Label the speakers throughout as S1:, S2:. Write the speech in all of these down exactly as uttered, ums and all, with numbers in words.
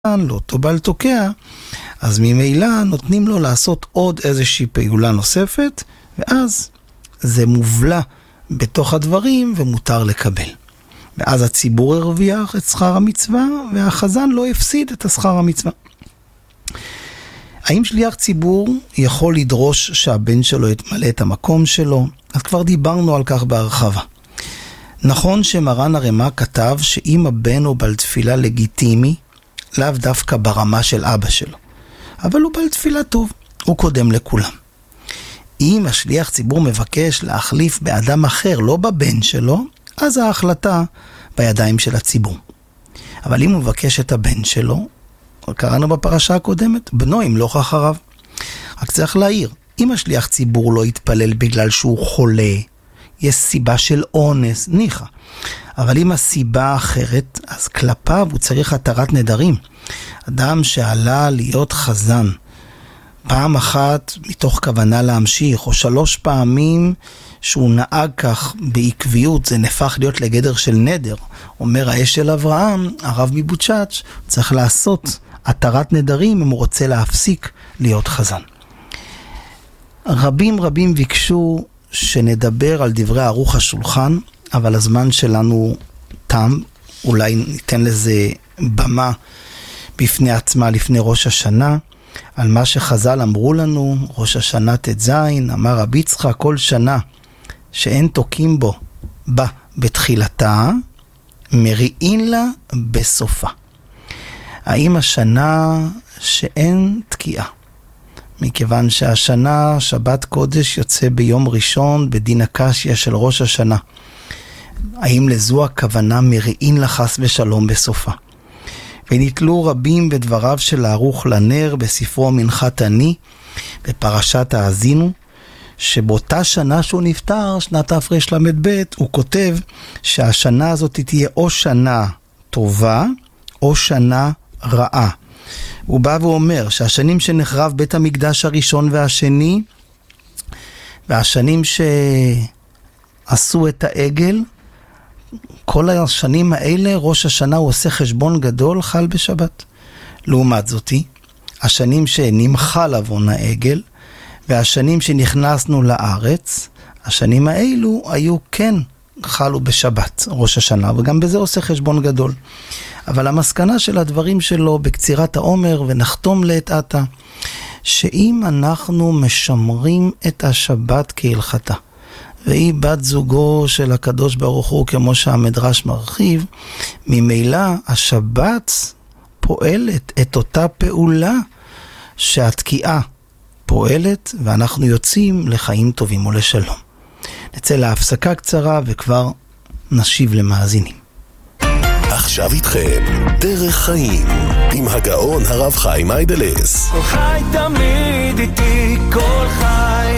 S1: לאותו בעל תוקע, אז ממילא נותנים לו לעשות עוד איזושהי פעולה נוספת, ואז זה מובלע בתוך הדברים ומותר לקבל. ואז הציבור הרוויח את שכר המצווה, והחזן לא הפסיד את השכר המצווה. האם שליח ציבור יכול לדרוש שהבן שלו יתמלא את המקום שלו? אז כבר דיברנו על כך בהרחבה. נכון שמרן הרמ"א כתב שאם הבן הוא בעל תפילה לגיטימי, לאו דווקא ברמה של אבא שלו, אבל הוא בעל תפילה טוב, הוא קודם לכולם. אם השליח ציבור מבקש להחליף באדם אחר, לא בבן שלו, אז ההחלטה בידיים של הציבור. אבל אם הוא מבקש את הבן שלו, קראנו בפרשה הקודמת, בנו ימלוך אחריו. רק צריך להעיר, אם השליח ציבור לא יתפלל בגלל שהוא חולה, יש סיבה של אונס, ניחא. אבל אם הסיבה אחרת, אז כלפיו הוא צריך התרת נדרים. אדם שעלה להיות חזן, פעם אחת מתוך כוונה להמשיך, או שלוש פעמים שהוא נהג כך בעקביות, זה נפח להיות לגדר של נדר. אומר האש של אברהם, הרב מבוצ'אץ', צריך לעשות התרת נדרים אם הוא רוצה להפסיק להיות חזן. רבים רבים ביקשו שנדבר על דברי ערוך השולחן, אבל הזמן שלנו תם, אולי ניתן לזה במה בפני עצמה לפני ראש השנה, על מה שחז"ל אמרו לנו, ראש השנה תזין, אמר רבי יצחק, כל שנה שאין תוקים בו, בה בתחילתה, מריעין לה בסופה. האם השנה שאין תקיעה? מכיוון שהשנה, שבת קודש, יוצא ביום ראשון בדין הקשיא של ראש השנה. האם לזו הכוונה מריעין לה חס ושלום בסופה? ונתלו רבים בדבריו של הערוך לנר בספרו מנחת עני, בפרשת האזינו, שבאותה שנה שהוא נפטר, שנת תרל"ב, הוא כותב שהשנה הזאת תהיה או שנה טובה, או שנה רעה. הוא בא ואומר שהשנים שנחרב בית המקדש הראשון והשני, והשנים שעשו את העגל, כל השנים האלה, ראש השנה הוא עושה חשבון גדול, חל בשבת. לעומת זאתי, השנים שנמחל עוון העגל, והשנים שנכנסנו לארץ, השנים האלו היו כן חלו בשבת, ראש השנה, וגם בזה עושה חשבון גדול. אבל המסקנה של הדברים שלו בקצירת העומר, ונחתום לעת עתה, שאם אנחנו משמרים את השבת כהלכתה, והיא בת זוגו של הקדוש ברוך הוא, כמו שהמדרש מרחיב, ממילא השבת פועלת את אותה פעולה שהתקיעה פועלת, ואנחנו יוצאים לחיים טובים ולשלום. נצא להפסקה קצרה וכבר נשיב למאזינים.
S2: עכשיו איתכם דרך חיים עם הגאון הרב חיים מיידלס.
S3: כל חי תמיד איתי, כל חי.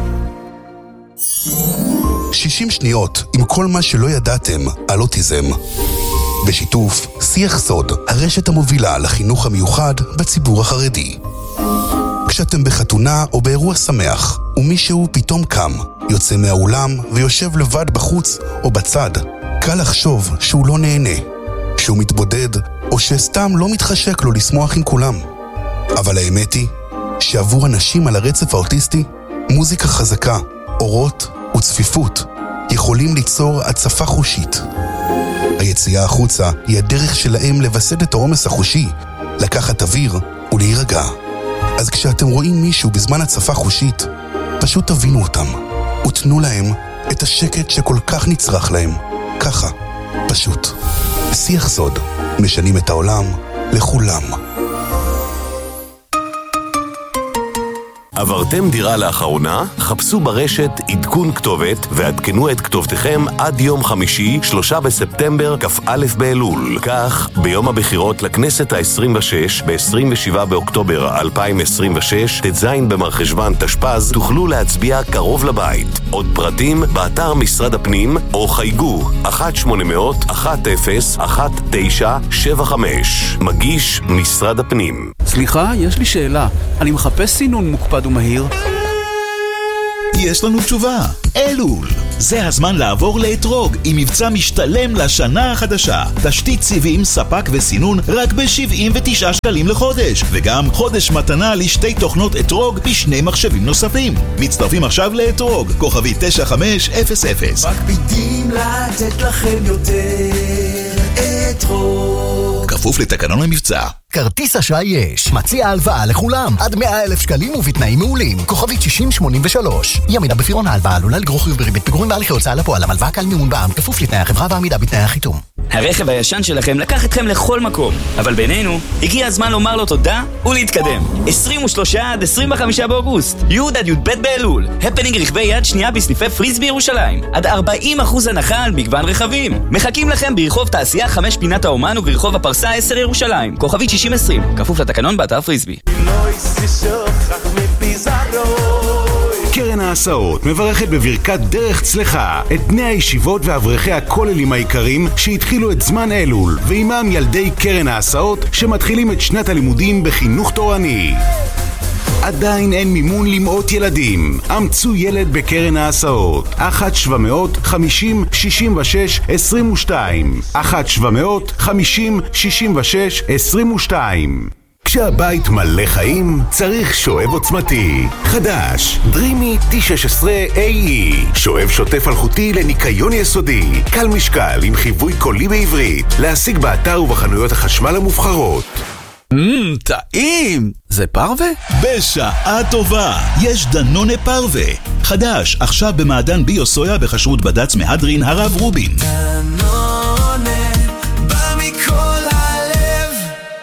S2: שישים שניות עם כל מה שלא ידעתם על אוטיזם. בשיתוף שיח סוד, הרשת המובילה לחינוך המיוחד בציבור החרדי. כשאתם בחתונה או באירוע שמח, ומישהו פתאום קם, יוצא מהאולם ויושב לבד בחוץ או בצד, קל לחשוב שהוא לא נהנה, שהוא מתבודד, או שסתם לא מתחשק לו לשמוח עם כולם. אבל האמת היא שעבור אנשים על הרצף האוטיסטי, מוזיקה חזקה, אורות וצפיפות יכולים ליצור הצפה חושית. היציאה החוצה היא הדרך שלהם לבסד את העומס החושי, לקחת אוויר ולהירגע. אז כשאתם רואים מישהו בזמן הצפה חושית, פשוט תבינו אותם ותנו להם את השקט שכל כך נצרך להם. ככה, פשוט. שיח סוד, משנים את העולם לכולם.
S4: עברתם דירה לאחרונה? חפשו ברשת עדכון כתובת ועדכנו את כתובתכם עד יום חמישי, שלושה בספטמבר, כ"א באלול. כך, ביום הבחירות לכנסת ה-עשרים ושש, ב-עשרים ושבעה באוקטובר אלפיים עשרים ושש, ט"ז במרחשוון תשפ"ז, תוכלו להצביע קרוב לבית. עוד פרטים באתר משרד הפנים, או חייגו אחת שמונה אפס אפס אחת אפס אחת תשע שבע חמש. מגיש משרד הפנים.
S5: סליחה, יש לי שאלה. אני מחפש סינון מוקפד ומהיר.
S6: יש לנו תשובה. אלול. זה הזמן לעבור לאתרוג עם מבצע משתלם לשנה החדשה. תשתית סיבים, ספק וסינון רק ב-שבעים ותשעה שקלים לחודש, וגם חודש מתנה לשתי תוכנות אתרוג בשני מחשבים נוספים. מצטרפים עכשיו לאתרוג, כוכבי תשע חמש אפס אפס.
S3: מקפידים לתת לכם יותר אתרוג.
S6: כפוף לתקנון המבצע.
S7: כרטיס אשראי יש, מציע הלוואה לכולם, עד מאה אלף שקלים ובתנאים מעולים, כוכבית שישים שמונים ושלוש. אי עמידה בפירעון ההלוואה עלולה לגרור חיוב בריבית פיגורים בהליכי הוצאה לפועל, הלוואה כלל מימון בע"מ, כפוף לתנאי החברה ועמידה בתנאי החיתום.
S8: הרכב הישן שלכם לקח אתכם לכל מקום, אבל בינינו, הגיע הזמן לומר לו תודה ולהתקדם. עשרים ושלושה עד עשרים וחמישה באוגוסט, י' עד י"ב באלול, הפנינג רכבי יד שנייה בסניפי פריסבי ירושלים, עד ארבעים אחוז הנחה על מגוון רכבים. מחכים לכם ברחוב תעשייה חמש פינת האומן וברחוב הפרסה עשר ירושלים, כוכבית שישים עשרים, כפוף לתקנון באתר פריסבי.
S9: קרן ההסעות מברכת בברכת דרך צלחה את בני הישיבות ואברכי הכוללים העיקרים שהתחילו את זמן אלול, ועימם ילדי קרן ההסעות שמתחילים את שנת הלימודים בחינוך תורני. עדיין אין מימון למאות ילדים. אמצו ילד בקרן ההסעות. אחת שבע מאות חמישים שישים ושש עשרים ושתיים אחת שבע מאות חמישים שישים ושש עשרים ושתיים. כשהבית מלא חיים, צריך שואב עוצמתי. חדש, דרימי טי שש עשרה איי אי. שואב שוטף אלחוטי לניקיון יסודי. קל משקל עם חיווי קולי בעברית. להשיג באתר ובחנויות החשמל המובחרות.
S6: מmm, טעים! זה פרווה? בשעה טובה! יש דנונה פרווה. חדש, עכשיו במעדן ביו-סויה בחשרות בד"ץ מהדרין הרב רובין.
S3: דנונה, בא מכל הלב.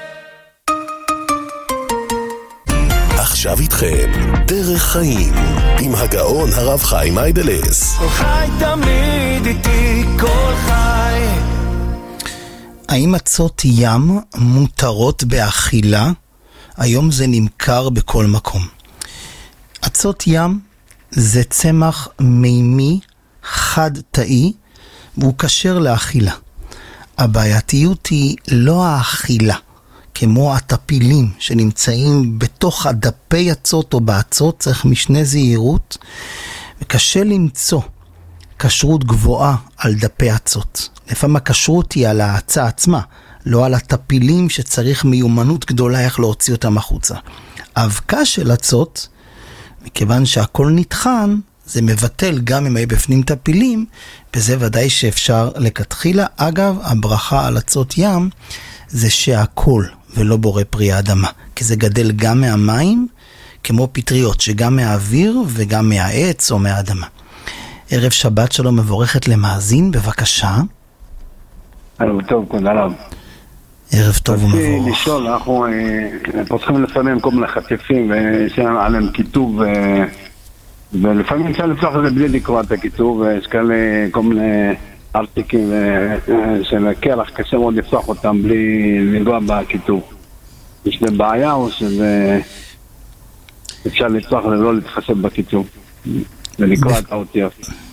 S2: עכשיו איתכם, דרך חיים, עם הגאון הרב חיים איידלס.
S3: כל חי תמיד איתי, כל חי.
S1: האם אצות ים מותרות באכילה? היום זה נמכר בכל מקום. אצות ים זה צמח מימי חד תאי והוא כשר לאכילה. הבעייתיות היא לא האכילה, כמו הטפילים שנמצאים בתוך הדפי אצות או באצות, צריך משנה זהירות, וקשה למצוא כשרות גבוהה על דפי אצות. לפעמים הכשרות היא על האצה עצמה, לא על הטפילים שצריך מיומנות גדולה איך להוציא אותם החוצה. האבקה של אצות, מכיוון שהכל נטחן, זה מבטל גם אם היו בפנים טפילים, וזה ודאי שאפשר לכתחילה. אגב, הברכה על אצות ים זה שהכל ולא בורא פרי האדמה, כי זה גדל גם מהמים, כמו פטריות, שגם מהאוויר וגם מהעץ או מהאדמה. ערב שבת שלום מבורכת למאזין, בבקשה.
S10: ערב טוב, כבוד הרב.
S1: ערב טוב ומבורך.
S10: רציתי לשאול, אנחנו פותחים לפעמים כל מיני חטיפים ויש עליהם כיתוב, ולפעמים אפשר לפתוח את זה בלי לקרוא את הכיתוב, ויש כאלה כל מיני ארטיקים של קרח, קשה מאוד לפתוח אותם בלי לנגוע בכיתוב. יש זה בעיה או שזה אפשר לפתוח ולא להתחשב בכיתוב ולקרוא את האותיות?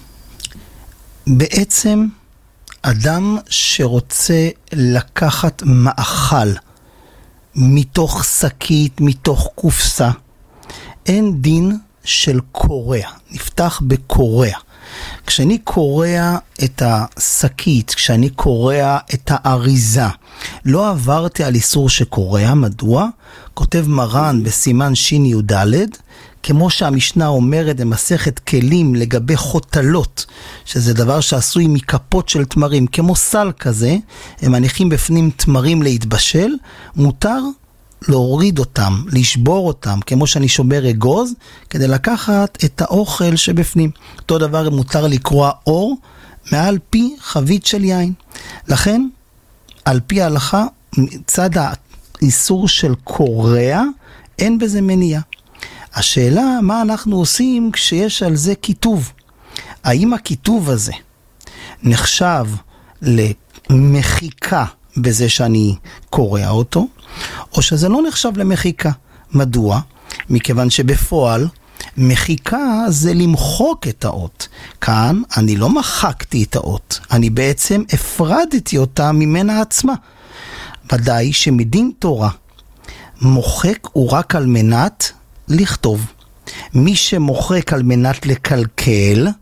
S1: בעצם אדם שרוצה לקחת מאכל מתוך שקית, מתוך קופסה, אין דין של קורע, נפתח בקורע. כשאני קורע את השקית, כשאני קורע את האריזה, לא עברתי על איסור שקורע. מדוע? כותב מרן בסימן שין י"ד, כמו שהמשנה אומרת במסכת כלים לגבי חותלות, שזה דבר שעשוי מכפות של תמרים, כמו סל כזה, הם מניחים בפנים תמרים להתבשל, מותר להוריד אותם, לשבור אותם, כמו שאני שובר אגוז, כדי לקחת את האוכל שבפנים. אותו דבר מותר לקרוע אור מעל פי חבית של יין. לכן, על פי ההלכה, מצד האיסור של קורע, אין בזה מניעה. השאלה, מה אנחנו עושים כשיש על זה כיתוב? האם הכיתוב הזה נחשב למחיקה בזה שאני קורא אותו, או שזה לא נחשב למחיקה? מדוע? מכיוון שבפועל מחיקה זה למחוק את האות. כאן אני לא מחקתי את האות, אני בעצם הפרדתי אותה ממנה עצמה. ודאי שמדין תורה מוחק הוא רק על מנת לכתוב. מי שמוחק על מנת לקלקל,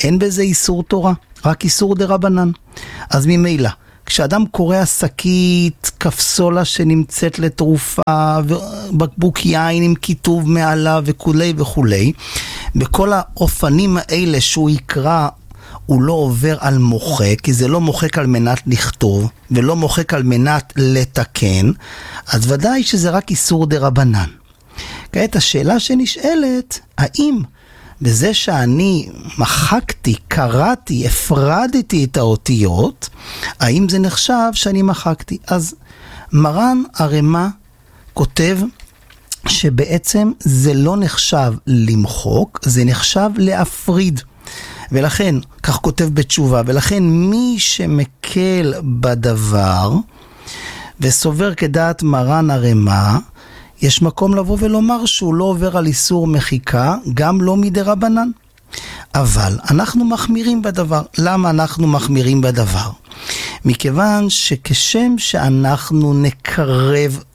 S1: אין בזה איסור תורה, רק איסור דרבנן. אז ממילא, כשאדם קורא שקית קפסולה שנמצאת לתרופה, ובקבוק יין עם כיתוב מעלה וכולי וכולי, בכל האופנים האלה שהוא יקרא, הוא לא עובר על מוחק, כי זה לא מוחק על מנת לכתוב, ולא מוחק על מנת לתקן, אז ודאי שזה רק איסור דרבנן. כעת השאלה שנשאלת, האם בזה שאני מחקתי, קראתי, הפרדתי את האותיות, האם זה נחשב שאני מחקתי? אז מרן הרמ"א כותב שבעצם זה לא נחשב למחוק, זה נחשב להפריד. ולכן, כך כותב בתשובה, ולכן מי שמקל בדבר וסובר כדעת מרן הרמ"א, יש מקום לבוא ולומר שהוא לא עובר על איסור מחיקה, גם לא מדרבנן. אבל אנחנו מחמירים בדבר. למה אנחנו מחמירים בדבר? מכיוון שכשם שאנחנו נקרב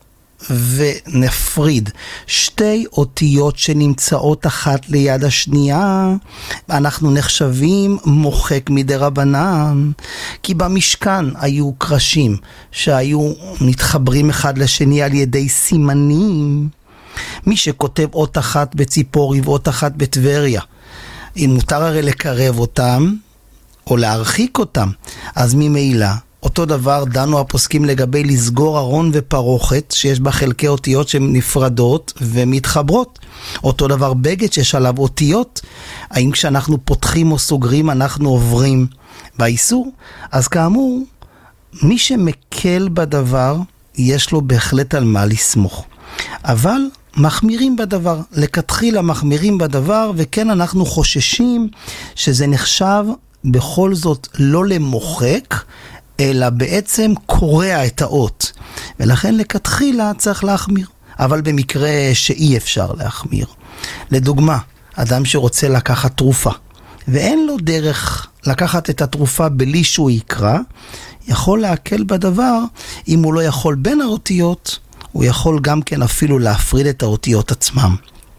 S1: ונפריד שתי אותיות שנמצאות אחת ליד השנייה, אנחנו נחשבים מוחק מדרבנן, כי במשכן היו קרשים שהיו מתחברים אחד לשני על ידי סימנים. מי שכותב אות אחת בציפורי ואות אחת בטבריה, אם מותר הרי לקרב אותם או להרחיק אותם, אז ממילא אותו דבר דנו הפוסקים לגבי לסגור ארון ופרוכת שיש בה חלקי אותיות שהן נפרדות ומתחברות. אותו דבר בגד שיש עליו אותיות, האם כשאנחנו פותחים או סוגרים אנחנו עוברים באיסור? אז כאמור, מי שמקל בדבר יש לו בהחלט על מה לסמוך, אבל מחמירים בדבר, לכתחילה מחמירים בדבר, וכן אנחנו חוששים שזה נחשב בכל זאת לא למוחק, אלא בעצם קורע את האות, ולכן לכתחילה צריך להחמיר. אבל במקרה שאי אפשר להחמיר, לדוגמה, אדם שרוצה לקחת תרופה, ואין לו דרך לקחת את התרופה בלי שהוא יקרא, יכול להקל בדבר. אם הוא לא יכול בין האותיות, הוא יכול גם כן אפילו להפריד את האותיות עצמם.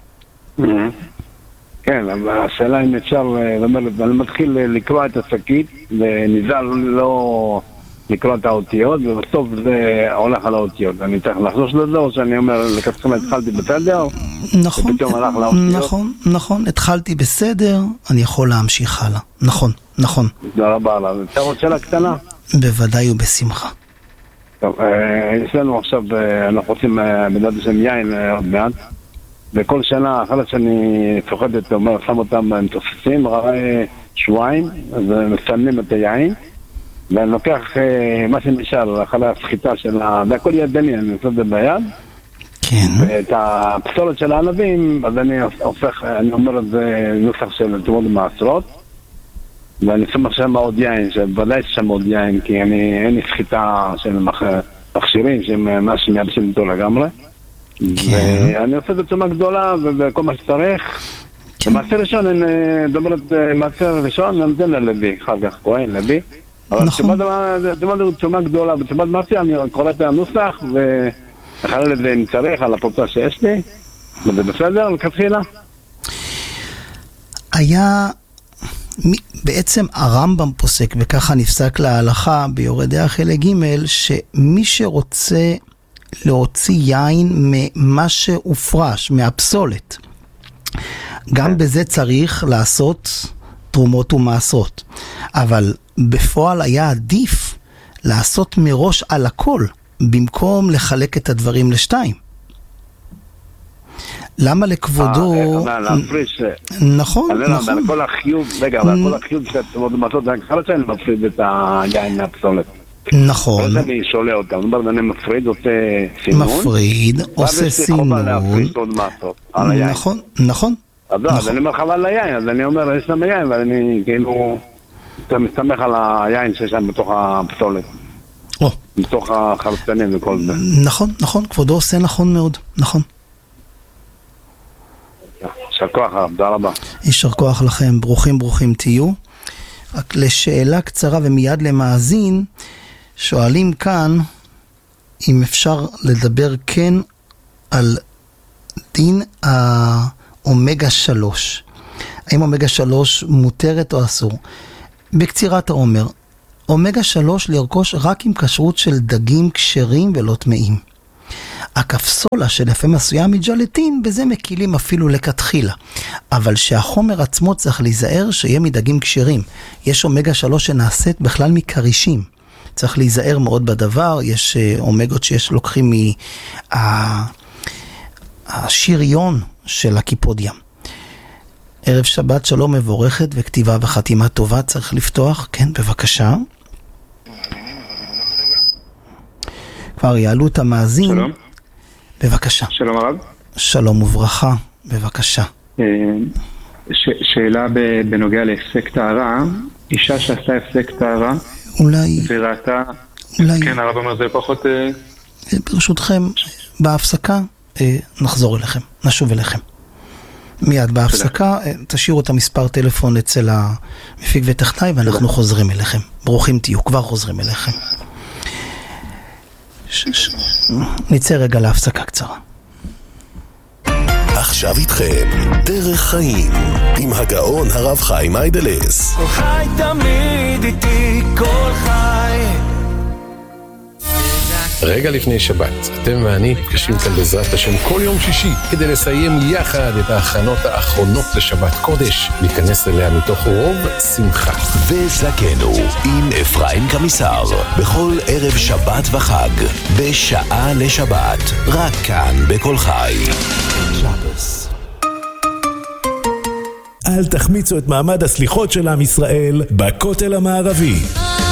S10: כן, אבל השאלה אם אפשר, אני מתחיל לקרוא את השקית, ונזהר לא לקרוא את האותיות, ובסוף זה הולך על האותיות. אני צריך לחזוש לזה, או שאני אומר, לכתחילה התחלתי בסדר,
S1: נכון, נכון, נכון, התחלתי בסדר, אני יכול להמשיך הלאה. נכון, נכון.
S10: תודה רבה עליו. אתה רוצה שאלה קטנה?
S1: בוודאי ובשמחה.
S10: טוב, יש לנו עכשיו, אנחנו רוצים בדעת בשם יין עוד מעט, וכל שנה, אחרי שאני צוחדת, אומר, שם אותם מתוססים, ראה שבועיים, אז מסמנים את היין, ואני לוקח מה שנשאר, אחרי הסחיטה של ה... והכל ידני, אני עושה את זה ביד,
S1: כן.
S10: ואת הפסולת של הענבים, אז אני הופך, אני אומר את זה נוסח של תמוד מעשרות, ואני שמח שם עוד יין, שבוודאי שם עוד יין, כי אני, אין לי סחיטה של מכשירים, שהם מה שמייבשים אותו לגמרי. ואני עושה את עצמה גדולה וכל מה שצריך. במעשה ראשון, אני דומרת מעשה ראשון, אני נותן ללוי, אחר כך כהן, לוי. אבל דומרת עצמה גדולה, בצמת מעשה אני קורא את הנוסח, ואחרי לזה אני צריך על הפרצה שיש לי, וזה בסדר, וכתחילה.
S1: היה, בעצם הרמב"ם פוסק, וככה נפסק להלכה ביורדיה חלק ג', שמי שרוצה להוציא יין ממה שהופרש, מהפסולת, גם בזה צריך לעשות תרומות ומעשרות. אבל בפועל היה עדיף לעשות מראש על הכל, במקום לחלק את הדברים לשתיים. למה לכבודו...
S10: להפריש...
S1: נכון, נכון.
S10: אבל כל החיוב, רגע, אבל כל החיוב של תרומות ומעשרות, זה אחרי שאני מפריד את היין מהפסולת.
S1: נכון.
S10: אז אני שולה אותם, זאת אומרת, אני מפריד, עושה סינון.
S1: מפריד, עושה סינון. נכון, נכון.
S10: אז אני אומר חבל ליין, אז אני אומר, יש שם יין, ואני כאילו מסתמך על היין שיש שם בתוך הפסולת. בתוך החרצנים וכל זה.
S1: נכון, נכון, כבודו עושה נכון מאוד, נכון.
S10: יישר כוח, תודה רבה.
S1: יישר כוח לכם, ברוכים ברוכים תהיו. רק לשאלה קצרה ומיד למאזין, שואלים כאן אם אפשר לדבר כן על דין האומגה שלוש. האם אומגה שלוש מותרת או אסור? בקצירת האומר, אומגה שלוש לרכוש רק עם כשרות של דגים כשרים ולא טמאים. הקפסולה של יפה מסוים מג'לטין, בזה מקילים אפילו לכתחילה. אבל שהחומר עצמו צריך להיזהר שיהיה מדגים כשרים. יש אומגה שלוש שנעשית בכלל מקרישים. צריך להיזהר מאוד בדבר, יש אומגות שיש לוקחים מהשריון של הקיפוד ים. ערב שבת שלום מבורכת וכתיבה וחתימה טובה, צריך לפתוח, כן, בבקשה. כבר יעלו את המאזין.
S11: שלום.
S1: בבקשה.
S11: שלום הרב.
S1: שלום וברכה, בבקשה.
S11: ש- שאלה בנוגע להפסק טהרה, אישה שעשה הפסק טהרה,
S1: אולי...
S11: וראתה...
S1: אולי...
S11: כן, הרב אומר, זה פחות...
S1: ברשותכם, בהפסקה נחזור אליכם, נשוב אליכם. מיד בהפסקה, תשאירו את המספר טלפון אצל המפיק וטכנאי, ואנחנו חוזרים אליכם. ברוכים תהיו, כבר חוזרים אליכם. ש- ש- נצא רגע להפסקה קצרה.
S4: עכשיו איתכם, דרך חיים, עם הגאון הרב חיים איידלס.
S3: כל חי תמיד איתי, כל חי.
S12: רגע לפני שבת, אתם ואני נפגשים כאן בעזרת השם כל יום שישי כדי לסיים יחד את ההכנות האחרונות לשבת קודש, להיכנס אליה מתוך רוב שמחה.
S4: וזקנו עם אפרים קמיסר, בכל ערב שבת וחג, בשעה לשבת, רק כאן בכל חי.
S13: אל תחמיצו את מעמד הסליחות של עם ישראל בכותל המערבי.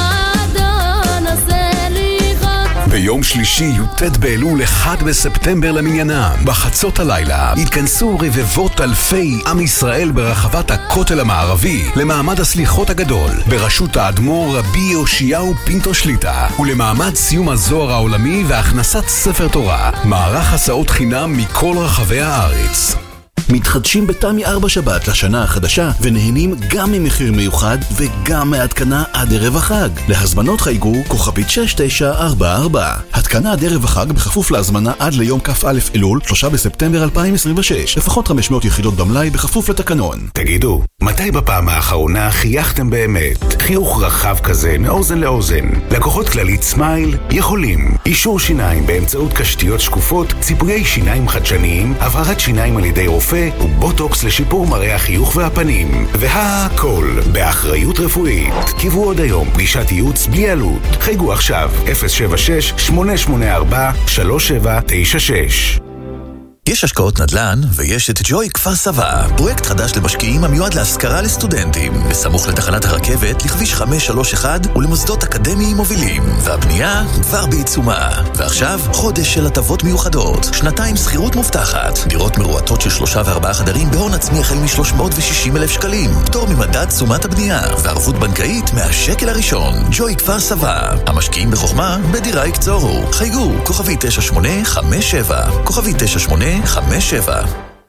S4: ביום שלישי י"ט באלול אחד בספטמבר למניינם, בחצות הלילה התכנסו רבבות אלפי עם ישראל ברחבת הכותל המערבי למעמד הסליחות הגדול בראשות האדמו"ר רבי יאשיהו פינטו שליטה, ולמעמד סיום הזוהר העולמי והכנסת ספר תורה, מערך הסעות חינם מכל רחבי הארץ.
S6: מתחדשים בתמי ארבע שבת לשנה החדשה ונהנים גם ממחיר מיוחד וגם מהתקנה עד ערב החג. להזמנות חייגו כוכבית שש תשע ארבע ארבע. התקנה עד ערב החג בכפוף להזמנה עד ליום כ"א אלול שלושה בספטמבר אלפיים עשרים ושש. לפחות חמש מאות יחידות במלאי בכפוף לתקנון.
S9: תגידו, מתי בפעם האחרונה חייכתם באמת? חיוך רחב כזה מאוזן לאוזן. לקוחות כללית סמייל יכולים. אישור שיניים באמצעות קשתיות שקופות, ציפויי שיניים חדשניים, הבהרת שיניים על ידי רופא ובוטוקס לשיפור מראה החיוך והפנים, והכל באחריות רפואית. קיבו עוד היום פגישת ייעוץ בלי עלות. חייגו עכשיו אפס שבע שש שמונה שמונה ארבע שלוש שבע תשע שש.
S6: יש השקעות נדל"ן ויש את ג'וי כפר סבא, פרויקט חדש למשקיעים המיועד להשכרה לסטודנטים, בסמוך לתחנת הרכבת לכביש חמש שלוש אחת ולמוסדות אקדמיים מובילים, והבנייה כבר בעיצומה. ועכשיו חודש של הטבות מיוחדות, שנתיים שכירות מובטחת, דירות מרועטות של שלושה וארבעה חדרים בהון עצמי החל מ-שלוש מאות ושישים אלף שקלים, פטור ממדד תשומת הבנייה וערבות בנקאית מהשקל הראשון. ג'וי כפר סבא, המשקיעים בחוכמה בדירה יקצורו. חייגו כוכבי תשע שמונה חמש שבע, כוכבי תשע שמונה חמש שבע.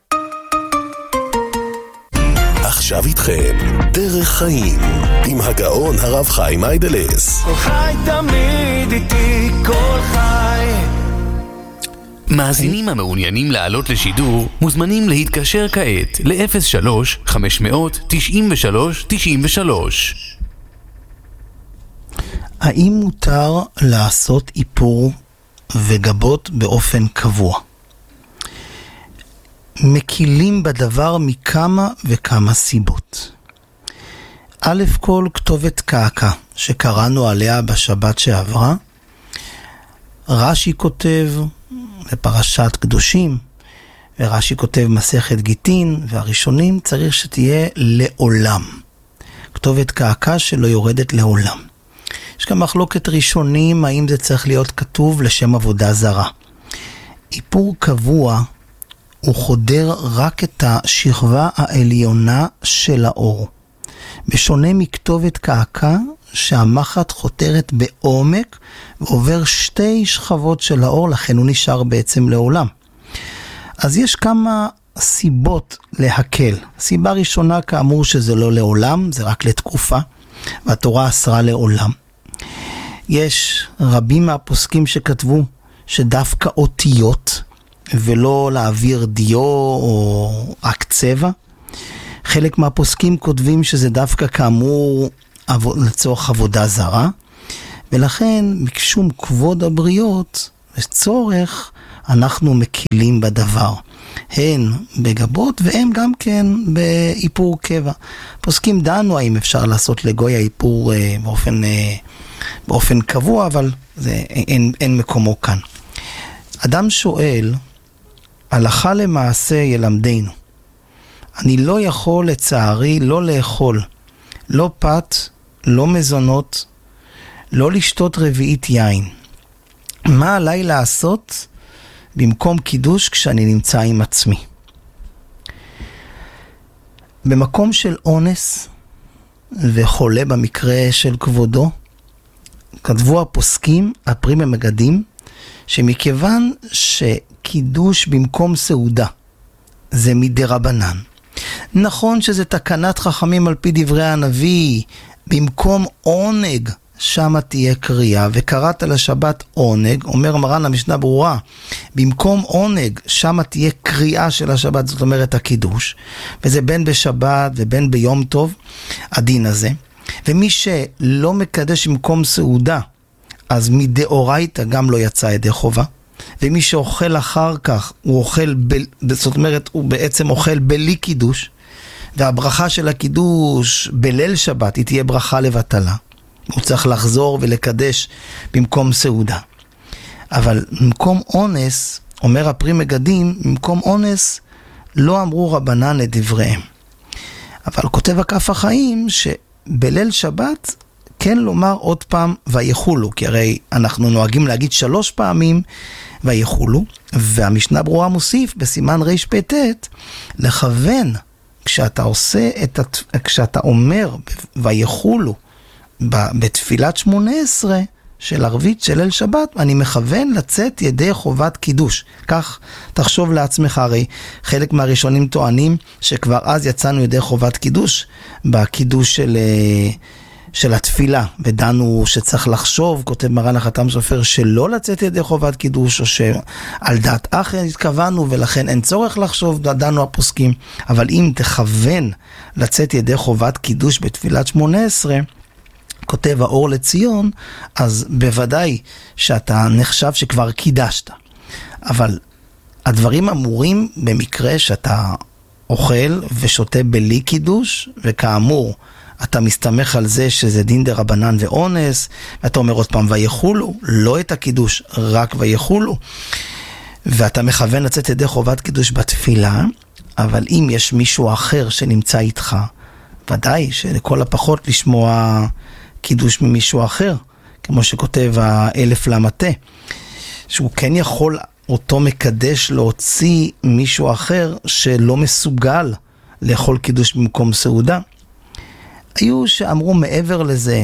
S4: עכשיו איתכם, דרך חיים, עם הגאון הרב חיים איידלס.
S3: כל חי תמיד איתי, כל חי.
S5: מאזינים המעוניינים לעלות לשידור מוזמנים להתקשר כעת ל-אפס שלוש חמש מאות תשעים ושלוש תשעים ושלוש.
S1: האם מותר לעשות איפור וגבות באופן קבוע? מקילים בדבר מכמה וכמה סיבות. א' כל כתובת קעקע שקראנו עליה בשבת שעברה, רש"י כותב בפרשת קדושים, ורש"י כותב מסכת גיטין, והראשונים צריך שתהיה לעולם. כתובת קעקע שלא יורדת לעולם. יש גם מחלוקת ראשונים האם זה צריך להיות כתוב לשם עבודה זרה. איפור קבוע הוא חודר רק את השכבה העליונה של האור. בשונה מכתובת קעקע שהמחט חותרת בעומק ועובר שתי שכבות של האור, לכן הוא נשאר בעצם לעולם. אז יש כמה סיבות להקל. סיבה ראשונה כאמור שזה לא לעולם, זה רק לתקופה, והתורה אסרה לעולם. יש רבים מהפוסקים שכתבו שדווקא אותיות ולא להעביר דיו או רק צבע. חלק מהפוסקים כותבים שזה דווקא כאמור לצורך עבודה זרה, ולכן משום כבוד הבריות וצורך אנחנו מקילים בדבר. הן בגבות והם גם כן באיפור קבע. פוסקים דנו האם אפשר לעשות לגוי האיפור אה, באופן, אה, באופן קבוע, אבל זה, אין, אין מקומו כאן. אדם שואל, הלכה למעשה ילמדנו. אני לא יכול לצערי לא לאכול, לא פת, לא מזונות, לא לשתות רביעית יין. מה עליי לעשות במקום קידוש כשאני נמצא עם עצמי? במקום של אונס וחולה במקרה של כבודו, כתבו הפוסקים, הפרים המגדים, שמכיוון שקידוש במקום סעודה זה מדרבנן. נכון שזה תקנת חכמים על פי דברי הנביא, במקום עונג שמה תהיה קריאה, וקראת לשבת עונג, אומר מרן המשנה ברורה, במקום עונג שמה תהיה קריאה של השבת, זאת אומרת הקידוש, וזה בין בשבת ובין ביום טוב, הדין הזה. ומי שלא מקדש במקום סעודה, אז מדאורייתא גם לא יצא ידי חובה, ומי שאוכל אחר כך, הוא אוכל, ב... זאת אומרת, הוא בעצם אוכל בלי קידוש, והברכה של הקידוש בליל שבת היא תהיה ברכה לבטלה. הוא צריך לחזור ולקדש במקום סעודה. אבל במקום אונס, אומר הפרי מגדים, במקום אונס לא אמרו רבנן לדבריהם. אבל כותב הכף החיים שבליל שבת כן לומר עוד פעם ויחולו, כי הרי אנחנו נוהגים להגיד שלוש פעמים ויחולו, והמשנה ברורה מוסיף בסימן רש פט לכוון כשאתה עושה את הת... כשאתה אומר ויחולו בתפילת שמונה עשרה של ערבית של ליל שבת, אני מכוון לצאת ידי חובת קידוש. כך תחשוב לעצמך, הרי חלק מהראשונים טוענים שכבר אז יצאנו ידי חובת קידוש בקידוש של, של התפילה, ודנו שצריך לחשוב, כותב מרן החתם סופר, שלא לצאת ידי חובת קידוש, או שעל דעת אחר התכוונו ולכן אין צורך לחשוב, דנו הפוסקים. אבל אם תכוון לצאת ידי חובת קידוש בתפילת שמונה עשרה, כותב האור לציון, אז בוודאי שאתה נחשב שכבר קידשת. אבל הדברים אמורים במקרה שאתה אוכל ושותה בלי קידוש, וכאמור, אתה מסתמך על זה שזה דין דרבנן ואונס, ואתה אומר עוד פעם ויחולו, לא את הקידוש, רק ויחולו, ואתה מכוון לצאת ידי חובת קידוש בתפילה, אבל אם יש מישהו אחר שנמצא איתך, ודאי שלכל הפחות לשמוע קידוש ממישהו אחר, כמו שכותב האלף למטה, שהוא כן יכול אותו מקדש להוציא מישהו אחר שלא מסוגל לאכול קידוש במקום סעודה. היו שאמרו מעבר לזה,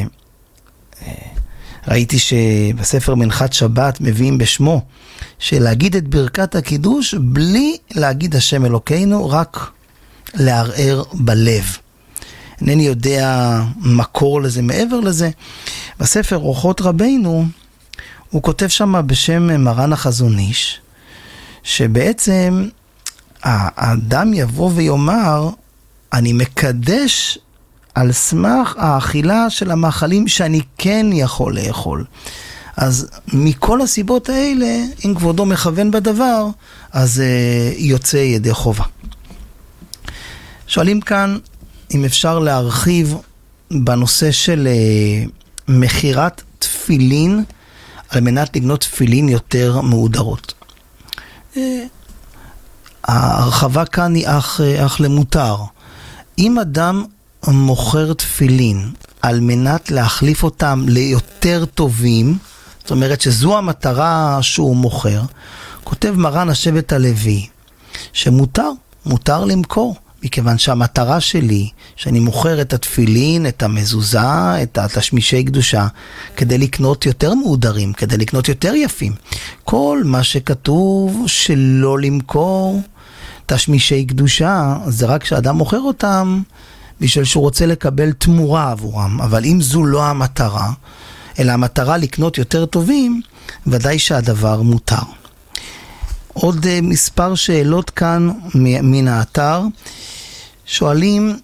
S1: ראיתי שבספר מנחת שבת מביאים בשמו, שלהגיד את ברכת הקידוש בלי להגיד השם אלוקינו, רק לערער בלב. אינני יודע מקור לזה מעבר לזה. בספר אורחות רבינו, הוא כותב שם בשם מרן החזון איש, שבעצם האדם יבוא ויאמר, אני מקדש על סמך האכילה של המאכלים שאני כן יכול לאכול. אז מכל הסיבות האלה, אם כבודו מכוון בדבר, אז uh, יוצא ידי חובה. שואלים כאן, אם אפשר להרחיב בנושא של uh, מחירת תפילין, על מנת לגנות תפילין יותר מהודרות. Uh, ההרחבה כאן היא אך, אך למותר. אם אדם מוכר תפילין על מנת להחליף אותם ליותר טובים, זאת אומרת שזו המטרה שהוא מוכר, כותב מרן השבט הלוי, שמותר, מותר למכור, מכיוון שהמטרה שלי, שאני מוכר את התפילין, את המזוזה, את התשמישי קדושה, כדי לקנות יותר מהודרים, כדי לקנות יותר יפים. כל מה שכתוב שלא למכור תשמישי קדושה, זה רק שאדם מוכר אותם, בשביל שהוא רוצה לקבל תמורה עבורם. אבל אם זו לא המטרה, אלא המטרה לקנות יותר טובים, ודאי שהדבר מותר. עוד מספר שאלות כאן מן האתר. שואלים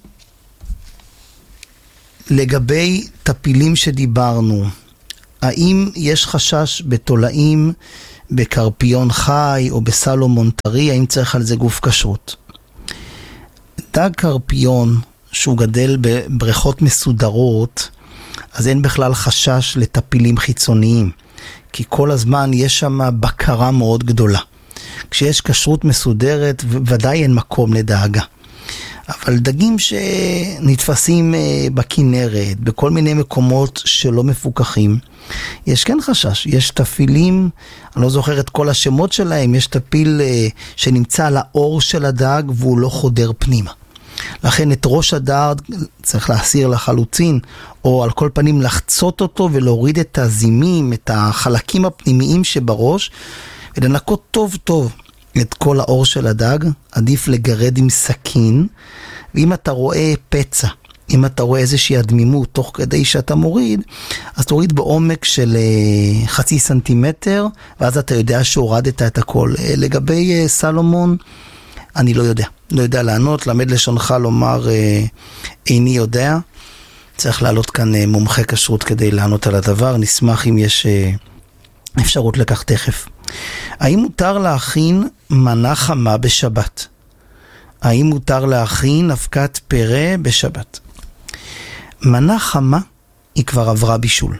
S1: לגבי טפילים שדיברנו, האם יש חשש בתולעים, בקרפיון חי או בסלומון טרי, האם צריך על זה גוף כשרות? דג קרפיון שהוא גדל בבריכות מסודרות, אז אין בכלל חשש לטפילים חיצוניים, כי כל הזמן יש שם בקרה מאוד גדולה. כשיש כשרות מסודרת, ודאי אין מקום לדאגה. אבל דגים שנתפסים בכנרת, בכל מיני מקומות שלא מפוקחים, יש כן חשש. יש טפילים, אני לא זוכר את כל השמות שלהם, יש טפיל שנמצא על האור של הדג והוא לא חודר פנימה. לכן את ראש הדג צריך להסיר לחלוצין, או על כל פנים לחצות אותו ולהוריד את הזימים, את החלקים הפנימיים שבראש, ולנקות טוב טוב את כל האור של הדג. עדיף לגרד עם סכין, ואם אתה רואה פצע, אם אתה רואה איזושהי הדמימות תוך כדי שאתה מוריד, אז תוריד בעומק של חצי סנטימטר, ואז אתה יודע שהורדת את הכל. לגבי סלומון, אני לא יודע. לא יודע לענות, למד לשונך לומר איני יודע. צריך לעלות כאן מומחה כשרות כדי לענות על הדבר. נשמח אם יש אפשרות לכך תכף. האם מותר להכין מנה חמה בשבת? האם מותר להכין אבקת פרה בשבת? מנה חמה היא כבר עברה בישול.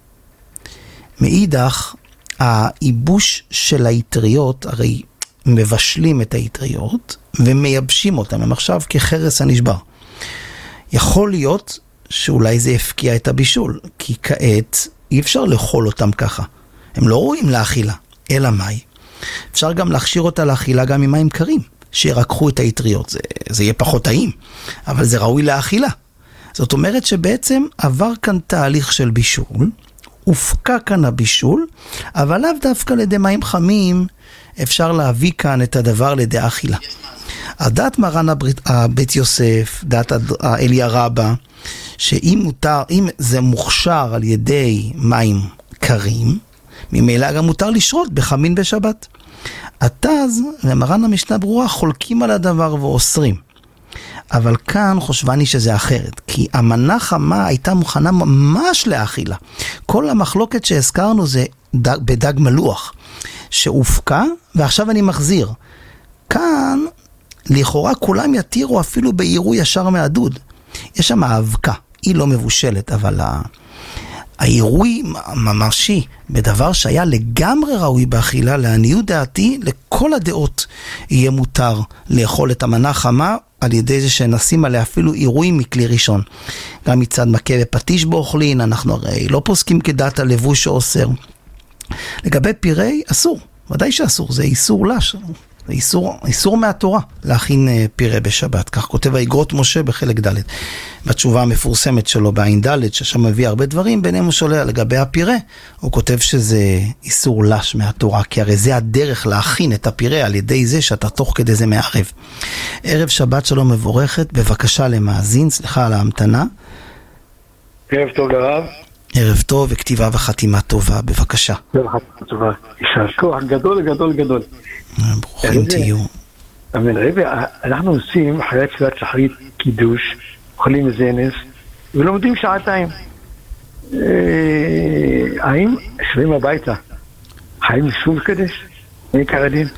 S1: מאידך, הייבוש של היטריות, הרי מבשלים את היטריות ומייבשים אותם, הם עכשיו כחרס הנשבר. יכול להיות שאולי זה הפקיע את הבישול, כי כעת אי אפשר לאכול אותם ככה. הם לא רואים לאכילה, אלא מים. אפשר גם להכשיר אותה לאכילה גם עם מים קרים, שירקחו את היטריות. זה, זה יהיה פחות טעים, אבל זה ראוי לאכילה. זאת אומרת שבעצם עבר כאן תהליך של בישול, הופקע כאן הבישול, אבל לאו דווקא לידי מים חמים אפשר להביא כאן את הדבר לידי אכילה. הדעת מרן הבית יוסף, דעת אליה רבה, שאם מותר, אם זה מוכשר על ידי מים קרים, ממילא גם מותר לשרות בחמין בשבת. התז ומרן המשנה ברורה חולקים על הדבר ואוסרים. אבל כאן חושבני שזה אחרת, כי המנה חמה הייתה מוכנה ממש לאכילה. כל המחלוקת שהזכרנו זה דג, בדג מלוח, שהופקע ועכשיו אני מחזיר. כאן לכאורה כולם יתירו אפילו בעירוי ישר מהדוד. יש שם האבקה, היא לא מבושלת, אבל העירוי ממשי בדבר שהיה לגמרי ראוי באכילה, לעניות דעתי, לכל הדעות יהיה מותר לאכול את המנה חמה, על ידי זה שנשים עליה אפילו עירוי מכלי ראשון. גם מצד מכה ופטיש באוכלין, אנחנו הרי לא פוסקים כדעת הלבוש שאוסר. לגבי פירי, אסור, ודאי שאסור, זה איסור לש, זה איסור, איסור מהתורה להכין פירה בשבת. כך כותב האגרות משה בחלק ד' בתשובה המפורסמת שלו בעין ד', ששם מביא הרבה דברים, ביניהם הוא שואל לגבי הפירה, הוא כותב שזה איסור לש מהתורה, כי הרי זה הדרך להכין את הפירה על ידי זה שאתה תוך כדי זה מערב. ערב שבת שלום מבורכת, בבקשה למאזין, סליחה על ההמתנה.
S14: ערב טוב לרב.
S1: ערב טוב וכתיבה וחתימה טובה, בבקשה.
S14: וחתימה טובה, יישר כוח גדול גדול גדול.
S1: ברוכים תהיו.
S14: אמן. רבי, אנחנו עושים אחרי תפילת שחרית קידוש, אוכלים זנס, ולומדים שעתיים. האם שבים הביתה, האם שוב קדש? מי עיקר הדין?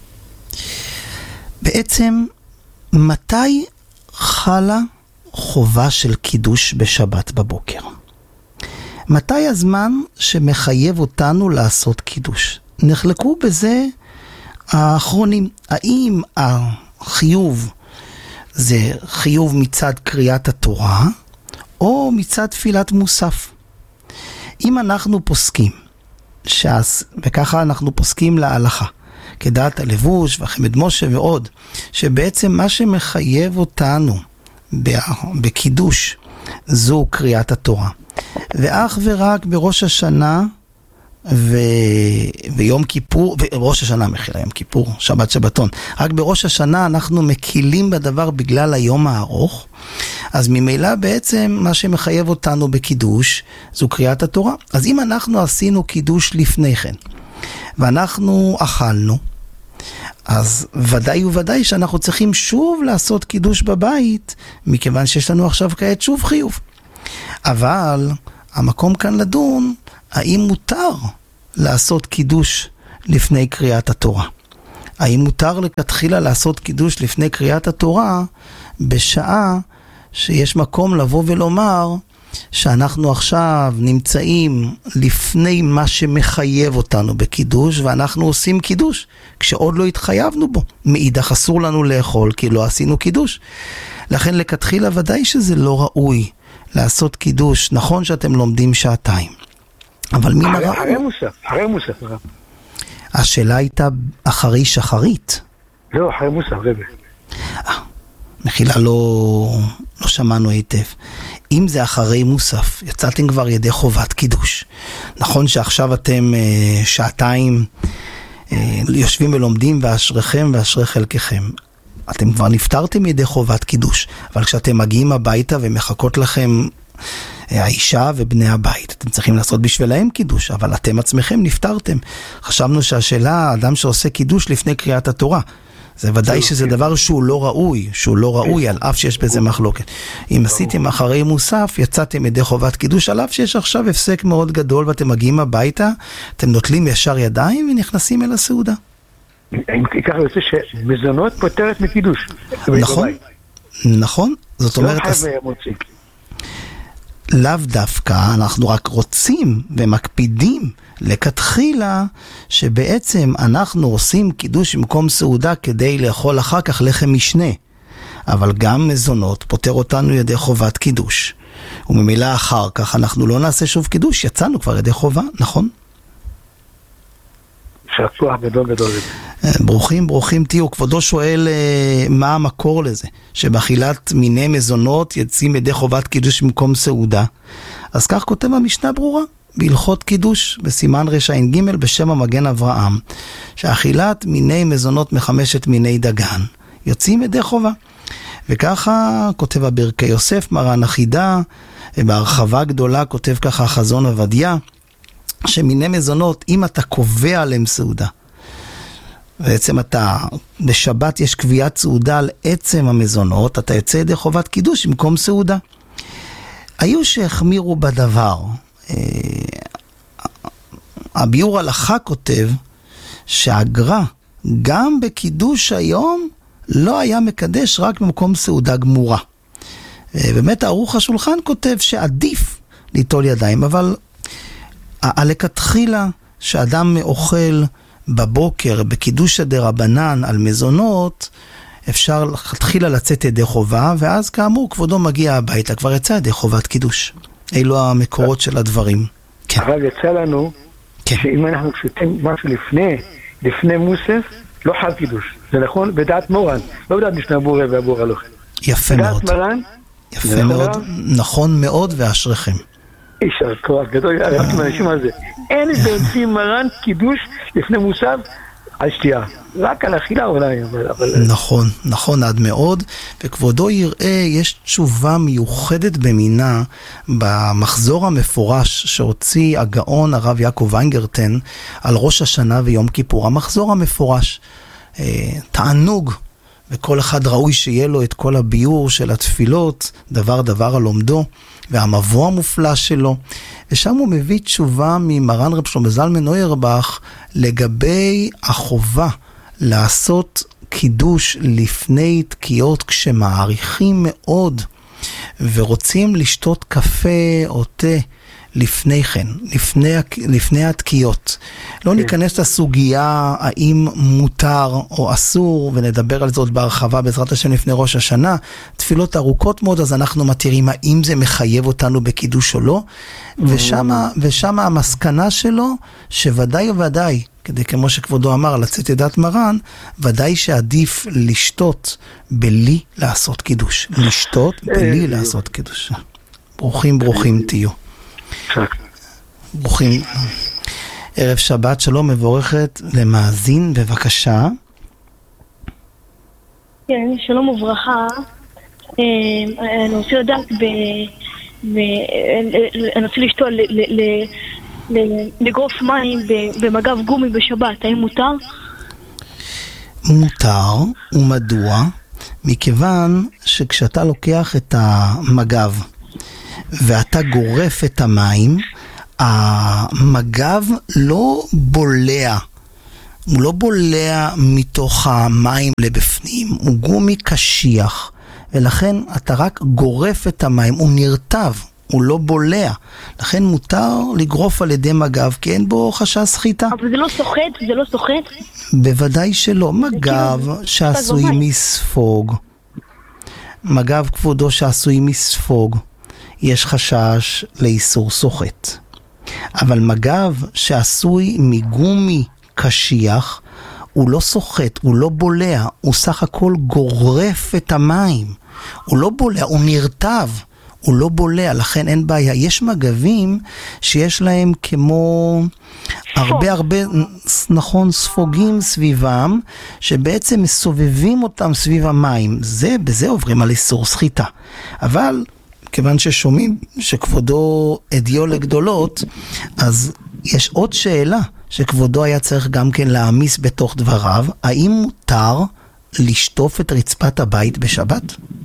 S1: בעצם, מתי חלה חובה של קידוש בשבת בבוקר? מתי הזמן שמחייב אותנו לעשות קידוש? נחלקו בזה האחרונים. האם החיוב זה חיוב מצד קריאת התורה, או מצד תפילת מוסף? אם אנחנו פוסקים, ש"ס, וככה אנחנו פוסקים להלכה, כדעת הלבוש וחמד משה ועוד, שבעצם מה שמחייב אותנו בקידוש זו קריאת התורה. ואך ורק בראש השנה ו... ויום כיפור, וראש השנה מחילה, יום כיפור, שבת שבתון, רק בראש השנה אנחנו מקילים בדבר בגלל היום הארוך, אז ממילא בעצם מה שמחייב אותנו בקידוש זו קריאת התורה. אז אם אנחנו עשינו קידוש לפני כן, ואנחנו אכלנו, אז ודאי וודאי שאנחנו צריכים שוב לעשות קידוש בבית, מכיוון שיש לנו עכשיו כעת שוב חיוב. אבל המקום כאן לדון, האם מותר לעשות קידוש לפני קריאת התורה? האם מותר לכתחילה לעשות קידוש לפני קריאת התורה, בשעה שיש מקום לבוא ולומר, שאנחנו עכשיו נמצאים לפני מה שמחייב אותנו בקידוש, ואנחנו עושים קידוש, כשעוד לא התחייבנו בו. מאידך אסור לנו לאכול, כי לא עשינו קידוש. לכן לכתחילה ודאי שזה לא ראוי לעשות קידוש. נכון שאתם לומדים שעתיים. אבל מן הראוי...
S14: אחרי מוסף, אחרי מוסף.
S1: השאלה הייתה אחרי שחרית.
S14: לא, אחרי מוסף, רבי.
S1: מחילה, לא, לא שמענו היטב. אם זה אחרי מוסף, יצאתם כבר ידי חובת קידוש. נכון שעכשיו אתם אה, שעתיים אה, יושבים ולומדים, ואשריכם ואשרי חלקכם. אתם כבר נפטרתם ידי חובת קידוש. אבל כשאתם מגיעים הביתה ומחכות לכם אה, האישה ובני הבית, אתם צריכים לעשות בשבילהם קידוש, אבל אתם עצמכם נפטרתם. חשבנו שהשאלה, האדם שעושה קידוש לפני קריאת התורה, זה ודאי שזה דבר שהוא לא ראוי, שהוא לא ראוי, על אף שיש בזה מחלוקת. אם עשיתם אחרי מוסף, יצאתם ידי חובת קידוש, על אף שיש עכשיו הפסק מאוד גדול, ואתם מגיעים הביתה, אתם נוטלים ישר ידיים ונכנסים אל הסעודה.
S14: אם ככה יוצא שמזונות פותרת מקידוש.
S1: נכון, נכון. זאת אומרת, לאו דווקא, אנחנו רק רוצים ומקפידים לכתחילה שבעצם אנחנו עושים קידוש במקום סעודה כדי לאכול אחר כך לחם משנה. אבל גם מזונות פותר אותנו ידי חובת קידוש. וממילה אחר כך אנחנו לא נעשה שוב קידוש, יצאנו כבר ידי חובה, נכון?
S14: שכוח גדול גדול.
S1: ברוכים, ברוכים תהיו. כבודו שואל מה המקור לזה, שבאכילת מיני מזונות יצאים ידי חובת קידוש במקום סעודה. אז כך כותב המשנה ברורה, בהלכות קידוש, בסימן רשעים ג' בשם המגן אברהם, שאכילת מיני מזונות מחמשת מיני דגן, יוצאים ידי חובה. וככה כותב הברכי יוסף, מרן החידה, בהרחבה גדולה כותב ככה החזון עובדיה, שמיני מזונות, אם אתה קובע עליהם סעודה, בעצם אתה, בשבת יש קביעת סעודה על עצם המזונות, אתה יוצא ידי חובת קידוש במקום סעודה. היו שהחמירו בדבר. הביאור הלכה כותב שהגר"א גם בקידוש היום לא היה מקדש רק במקום סעודה גמורה. באמת ערוך השולחן כותב שעדיף ליטול ידיים, אבל הלכתחילה שאדם אוכל בבוקר בקידוש דרבנן על מזונות, אפשר להתחילה לצאת ידי חובה, ואז כאמור כבודו מגיע הביתה, כבר יצא ידי חובת קידוש. אלו המקורות של הדברים.
S14: כן. אבל יצא לנו כן. שאם אנחנו שותים משהו לפני, לפני מוסף, לא חל קידוש. זה נכון? בדעת מורן. לא בדעת משנה בורא והבור הלוך.
S1: יפה מאוד.
S14: בדעת מרן.
S1: יפה מאוד. נכון מאוד, ואשריכם.
S14: אישר כוח גדול, רק עם אנשים על זה. אין בעצים מרן קידוש לפני מוסף על שתייה. רק על אכילה אולי. אבל, אבל...
S1: נכון, נכון עד מאוד. וכבודו יראה, יש תשובה מיוחדת במינה במחזור המפורש שהוציא הגאון הרב יעקב ויינגרטן על ראש השנה ויום כיפור. המחזור המפורש, אה, תענוג, וכל אחד ראוי שיהיה לו את כל הביור של התפילות, דבר דבר על עומדו, והמבוא המופלא שלו. ושם הוא מביא תשובה ממרן רב שלמה זלמן אוירבך לגבי החובה לעשות קידוש לפני תקיעות כשמעריכים מאוד ורוצים לשתות קפה או תה לפני כן, לפני, לפני התקיעות. לא ניכנס לסוגיה האם מותר או אסור, ונדבר על זאת בהרחבה בעזרת השם לפני ראש השנה. תפילות ארוכות מאוד, אז אנחנו מתירים האם זה מחייב אותנו בקידוש או לא. ושמה, ושמה המסקנה שלו שוודאי וודאי, כדי כמו שכבודו אמר, לצאת ידת מרן, ודאי שעדיף לשתות בלי לעשות קידוש. לשתות בלי לעשות קידוש. ברוכים ברוכים תהיו. ברוכים. ערב שבת שלום, מבורכת למאזין, בבקשה.
S15: כן, שלום וברכה. אני רוצה לדעת, אני רוצה לשתות, לגרוף מים במגב גומי בשבת, האם מותר?
S1: מותר, ומדוע? מכיוון שכשאתה לוקח את המגב ואתה גורף את המים, המגב לא בולע, הוא לא בולע מתוך המים לבפנים, הוא גומי קשיח, ולכן אתה רק גורף את המים, הוא נרטב, הוא לא בולע, לכן מותר לגרוף על ידי מגב, כי אין בו חשש סחיטה.
S15: אבל זה לא סוחט, זה לא סוחט?
S1: בוודאי שלא, מגב שעשוי מספוג, מגב כבודו שעשוי מספוג, יש חשש לאיסור סוחט. אבל מגב שעשוי מגומי קשיח, הוא לא סוחט, הוא לא בולע, הוא סך הכל גורף את המים. הוא לא בולע, הוא נרטב, הוא לא בולע, לכן אין בעיה. יש מגבים שיש להם כמו הרבה הרבה, נכון, ספוגים סביבם, שבעצם מסובבים אותם סביב המים. זה, בזה עוברים על איסור סחיטה. אבל כיוון ששומעים שכבודו עדיו לגדולות, אז יש עוד שאלה שכבודו היה צריך גם כן להעמיס בתוך דבריו, האם מותר לשטוף את רצפת הבית בשבת?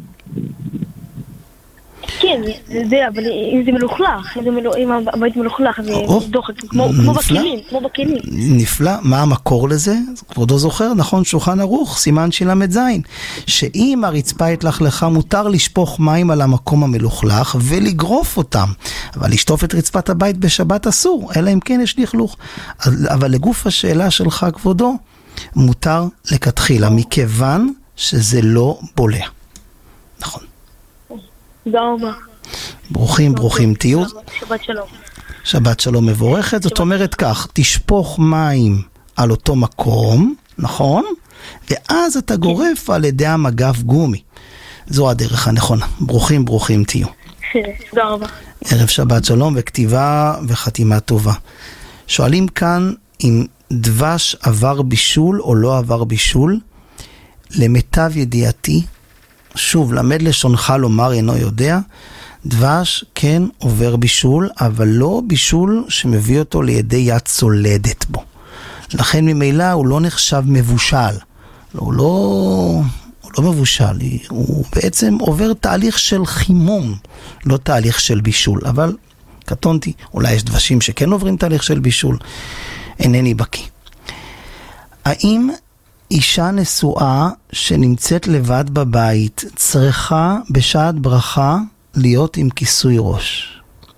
S15: כן, זה, אבל אם זה מלוכלך, אם הבית מלוכלך, זה דוחק, כמו בכלים, כמו בכלים.
S1: נפלא, מה המקור לזה? כבודו זוכר, נכון, שולחן ערוך, סימן שלמד זין, שאם הרצפה התלכלכה, מותר לשפוך מים על המקום המלוכלך ולגרוף אותם, אבל לשטוף את רצפת הבית בשבת אסור, אלא אם כן יש לכלוך. אבל לגוף השאלה שלך, כבודו, מותר לכתחילה, מכיוון שזה לא בולע. נכון.
S15: תודה רבה.
S1: ברוכים, ברוכים תהיו.
S15: שבת שלום.
S1: שבת שלום מבורכת. זאת אומרת כך, תשפוך מים על אותו מקום, נכון? ואז אתה גורף על ידי המגב גומי. זו הדרך הנכונה. ברוכים, ברוכים תהיו.
S15: תודה רבה.
S1: ערב שבת שלום וכתיבה וחתימה טובה. שואלים כאן אם דבש עבר בישול או לא עבר בישול. למיטב ידיעתי, שוב, למד לשונך לומר אינו יודע, דבש כן עובר בישול, אבל לא בישול שמביא אותו לידי יד צולדת בו. לכן ממילא הוא לא נחשב מבושל. הוא לא, הוא לא מבושל, הוא בעצם עובר תהליך של חימום, לא תהליך של בישול. אבל קטונתי, אולי יש דבשים שכן עוברים תהליך של בישול, אינני בקי. האם אישה נשואה שנמצאת לבד בבית צריכה בשעת ברכה להיות עם כיסוי ראש?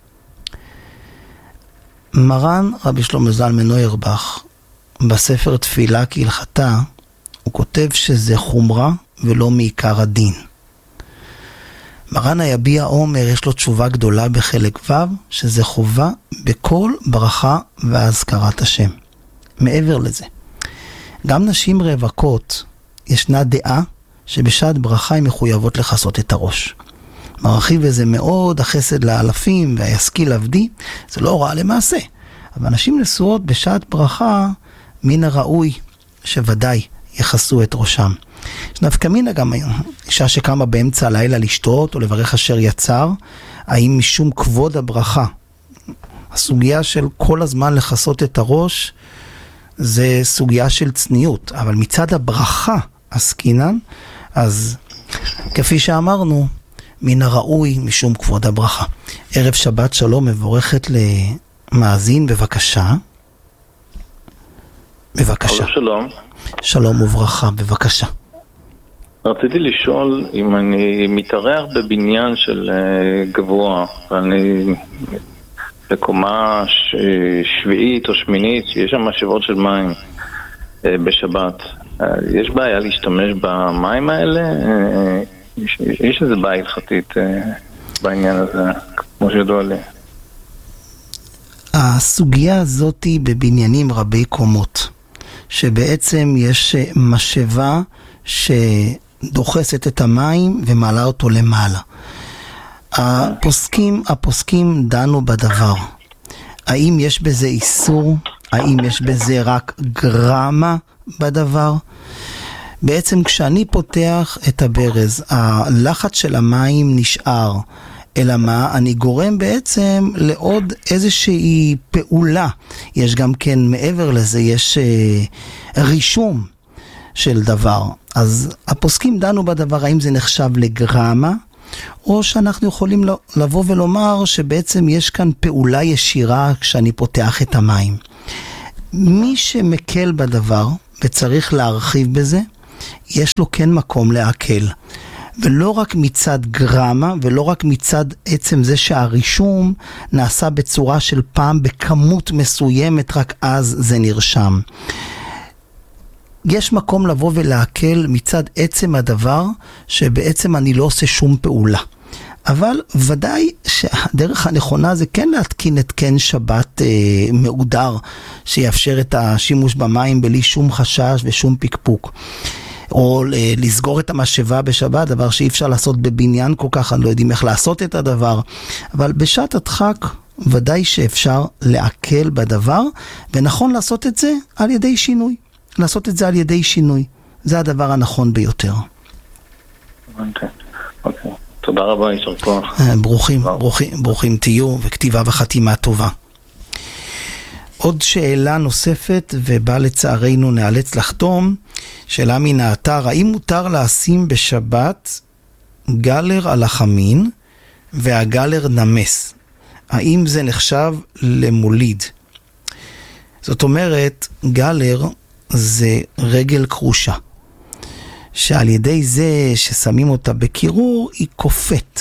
S1: מרן רבי שלמה זלמן אוירבך בספר תפילה כהלכתה הוא כותב שזה חומרה ולא מעיקר הדין. מרן היביע עומר יש לו תשובה גדולה בחלק ו' שזה חובה בכל ברכה והזכרת השם. מעבר לזה, גם נשים רווקות ישנה דעה שבשעת ברכה הן מחויבות לחסות את הראש. מרחיב איזה מאוד החסד לאלפים והישכיל עבדי, זה לא הוראה למעשה. אבל נשים נשואות בשעת ברכה מן הראוי שוודאי יחסו את ראשם. יש נפקא מינה גם אישה שקמה באמצע הלילה לשתות או לברך אשר יצר, האם משום כבוד הברכה. הסוגיה של כל הזמן לחסות את הראש זה סוגיה של צניעות, אבל מצד הברכה עסקינן, אז כפי שאמרנו, מן הראוי משום כבוד הברכה. ערב שבת שלום מבורכת למאזין, בבקשה. בבקשה.
S16: שלום.
S1: שלום וברכה, בבקשה.
S16: רציתי לשאול אם אני מתארח בבניין של גבוה, ואני בקומה שביעית או שמינית, שיש שם משאבות של מים בשבת. יש בעיה להשתמש במים האלה? יש, יש איזה בעיה הלכתית בעניין הזה, כמו שידוע לי.
S1: הסוגיה הזאת היא בבניינים רבי קומות, שבעצם יש משאבה שדוחסת את המים ומעלה אותו למעלה. הפוסקים, הפוסקים דנו בדבר. האם יש בזה איסור? האם יש בזה רק גרמה בדבר? בעצם כשאני פותח את הברז, הלחץ של המים נשאר. אלא מה? אני גורם בעצם לעוד איזושהי פעולה. יש גם כן מעבר לזה, יש uh, רישום של דבר. אז הפוסקים דנו בדבר, האם זה נחשב לגרמה, או שאנחנו יכולים לבוא ולומר שבעצם יש כאן פעולה ישירה כשאני פותח את המים. מי שמקל בדבר וצריך להרחיב בזה, יש לו כן מקום להקל. ולא רק מצד גרמה, ולא רק מצד עצם זה שהרישום נעשה בצורה של פעם בכמות מסוימת, רק אז זה נרשם. יש מקום לבוא ולהקל מצד עצם הדבר, שבעצם אני לא עושה שום פעולה. אבל ודאי שהדרך הנכונה זה כן להתקין את כן שבת אה, מעודר, שיאפשר את השימוש במים בלי שום חשש ושום פקפוק. או לסגור את המשאבה בשבת, דבר שאי אפשר לעשות בבניין כל כך, אני לא יודעים איך לעשות את הדבר. אבל בשעת הדחק ודאי שאפשר להקל בדבר, ונכון לעשות את זה על ידי שינוי. לעשות את זה על ידי שינוי. זה הדבר הנכון ביותר.
S16: אוקיי, אוקיי. תודה רבה, יישר כוח.
S1: ברוכים, ברוכים, ברוכים תהיו, וכתיבה וחתימה טובה. עוד שאלה נוספת, ובה לצערנו נאלץ לחתום, שאלה מן האתר, האם מותר לשים בשבת גלר על החמין, והגלר נמס? האם זה נחשב למוליד? זאת אומרת, גלר זה רגל קרושה, שעל ידי זה ששמים אותה בקירור, היא קופת,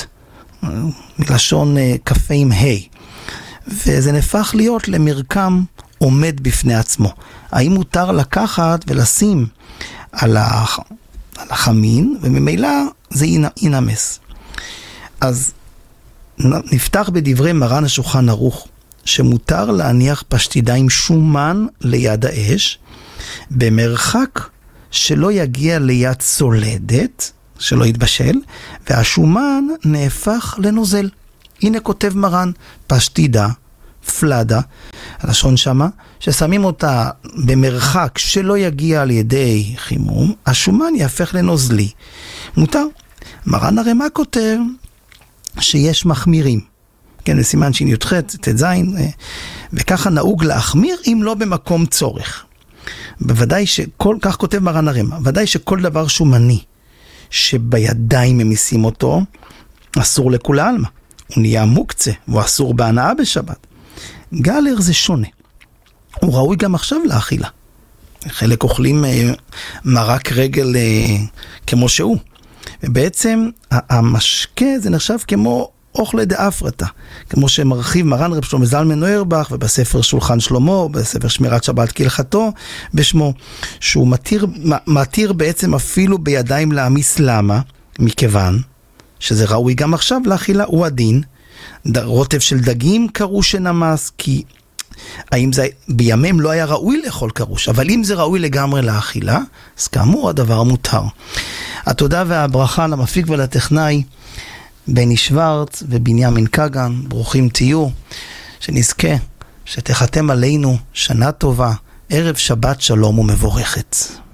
S1: מלשון קפה עם ה', וזה נפח להיות למרקם עומד בפני עצמו. האם מותר לקחת ולשים על, הח... על החמין, וממילא זה ינמס. אז נפתח בדברי מרן השולחן ערוך, שמותר להניח פשטידה עם שומן ליד האש, במרחק שלא יגיע ליד סולדת, שלא יתבשל, והשומן נהפך לנוזל. הנה כותב מרן, פשטידה, פלדה, הלשון שמה, ששמים אותה במרחק שלא יגיע על ידי חימום, השומן יהפך לנוזלי. מותר. מרן הרמ"א כותב שיש מחמירים. כן, בסימן שין י"ח, ט"ז, וככה נהוג להחמיר אם לא במקום צורך. בוודאי שכל, כך כותב מרן הרמ"א, ודאי שכל דבר שומני שבידיים ממיסים אותו, אסור לכולה עלמא. הוא נהיה מוקצה, הוא אסור בהנאה בשבת. גלר זה שונה. הוא ראוי גם עכשיו לאכילה. חלק אוכלים אה, מרק רגל אה, כמו שהוא. ובעצם המשקה זה נחשב כמו אוכלי דאפרתא. כמו שמרחיב מרן רב שלמה זלמן אוירבך, ובספר שולחן שלמה, בספר שמירת שבת כהלכתו, בשמו, שהוא מתיר, מתיר בעצם אפילו בידיים להמיס. למה? מכיוון שזה ראוי גם עכשיו לאכילה, הוא הדין. רוטב של דגים קרוש שנמס, כי האם זה בימים לא היה ראוי לאכול קרוש, אבל אם זה ראוי לגמרי לאכילה, אז כאמור הדבר מותר. התודה והברכה למפיק ולטכנאי בני שוורץ ובנימין קגן, ברוכים תהיו, שנזכה שתחתם עלינו שנה טובה, ערב שבת שלום ומבורכת.